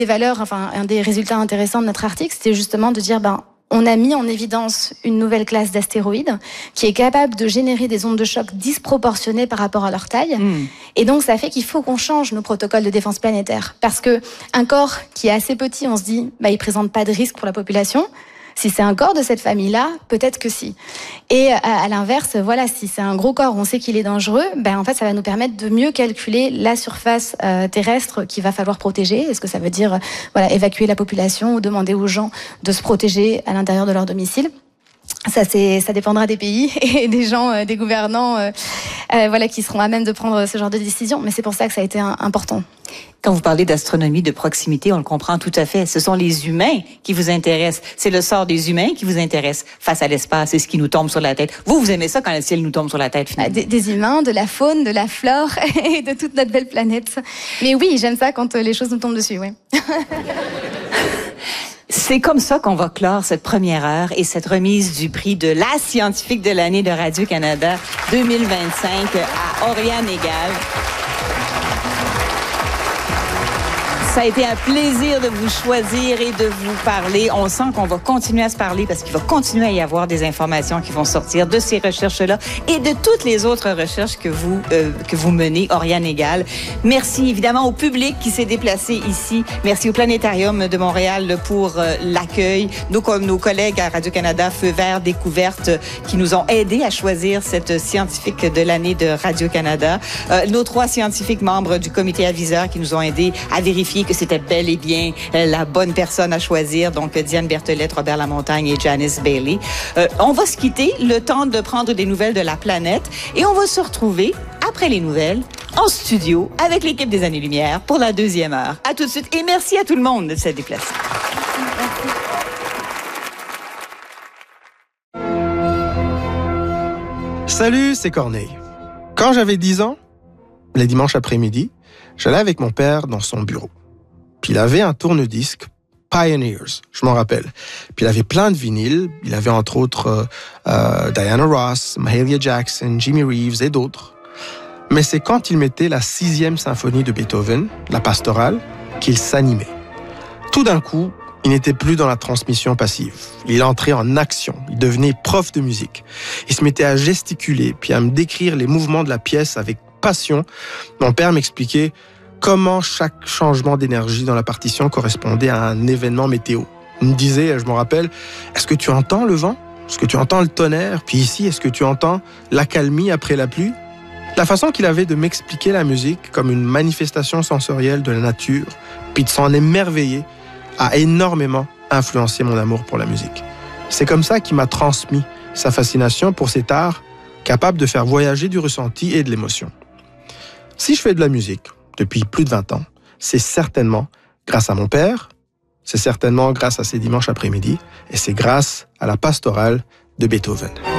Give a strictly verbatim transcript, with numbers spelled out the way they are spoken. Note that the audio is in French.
des valeurs, enfin, un des résultats intéressants de notre article, c'était justement de dire, ben, on a mis en évidence une nouvelle classe d'astéroïdes qui est capable de générer des ondes de choc disproportionnées par rapport à leur taille. Mmh. Et donc, ça fait qu'il faut qu'on change nos protocoles de défense planétaire. Parce que un corps qui est assez petit, on se dit, bah, il présente pas de risque pour la population. Si c'est un corps de cette famille-là, peut-être que si. Et à, à l'inverse, voilà, si c'est un gros corps, on sait qu'il est dangereux, ben en fait, ça va nous permettre de mieux calculer la surface euh, terrestre qu'il va falloir protéger. Est-ce que ça veut dire, euh, voilà, évacuer la population ou demander aux gens de se protéger à l'intérieur de leur domicile? Ça, c'est, ça dépendra des pays et des gens, euh, des gouvernants, euh, euh, voilà, qui seront à même de prendre ce genre de décision. Mais c'est pour ça que ça a été un, important. Quand vous parlez d'astronomie de proximité, on le comprend tout à fait. Ce sont les humains qui vous intéressent. C'est le sort des humains qui vous intéresse face à l'espace. C'est ce qui nous tombe sur la tête. Vous, vous aimez ça quand le ciel nous tombe sur la tête, finalement? Des, des humains, de la faune, de la flore et de toute notre belle planète. Mais oui, j'aime ça quand les choses nous tombent dessus, oui. C'est comme ça qu'on va clore cette première heure et cette remise du prix de la scientifique de l'année de Radio-Canada deux mille vingt-cinq à Oriane Égal. Ça a été un plaisir de vous choisir et de vous parler. On sent qu'on va continuer à se parler parce qu'il va continuer à y avoir des informations qui vont sortir de ces recherches-là et de toutes les autres recherches que vous euh, que vous menez, Oriane Égal. Merci évidemment au public qui s'est déplacé ici. Merci au Planétarium de Montréal pour euh, l'accueil. Nos, nos collègues à Radio-Canada, Feu Vert Découverte, qui nous ont aidés à choisir cette scientifique de l'année de Radio-Canada. Euh, nos trois scientifiques membres du comité aviseur qui nous ont aidés à vérifier que c'était bel et bien la bonne personne à choisir, donc Diane Berthelette, Robert Lamontagne et Janice Bailey. Euh, on va se quitter, le temps de prendre des nouvelles de la planète, et on va se retrouver, après les nouvelles, en studio, avec l'équipe des Années-Lumière pour la deuxième heure. À tout de suite, et merci à tout le monde de s'être déplacé. Salut, c'est Corneille. Quand j'avais dix ans, les dimanches après-midi, j'allais avec mon père dans son bureau. Puis il avait un tourne-disque Pioneers, je m'en rappelle. Puis il avait plein de vinyles. Il avait entre autres euh, euh, Diana Ross, Mahalia Jackson, Jimmy Reeves et d'autres. Mais c'est quand il mettait la sixième symphonie de Beethoven, la pastorale, qu'il s'animait. Tout d'un coup, il n'était plus dans la transmission passive. Il entrait en action. Il devenait prof de musique. Il se mettait à gesticuler, puis à me décrire les mouvements de la pièce avec passion. Mon père m'expliquait comment chaque changement d'énergie dans la partition correspondait à un événement météo. Il me disait, je me rappelle, est-ce que tu entends le vent? Est-ce que tu entends le tonnerre? Puis ici, est-ce que tu entends l'accalmie après la pluie? La façon qu'il avait de m'expliquer la musique comme une manifestation sensorielle de la nature, puis de s'en émerveiller, a énormément influencé mon amour pour la musique. C'est comme ça qu'il m'a transmis sa fascination pour cet art capable de faire voyager du ressenti et de l'émotion. Si je fais de la musique depuis plus de vingt ans, c'est certainement grâce à mon père, c'est certainement grâce à ces dimanches après-midi, et c'est grâce à la pastorale de Beethoven.